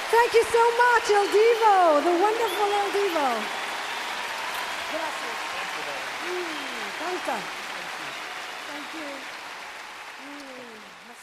Thank you so much, El Divo, the wonderful El Divo. Gracias. Thank you. Thank you.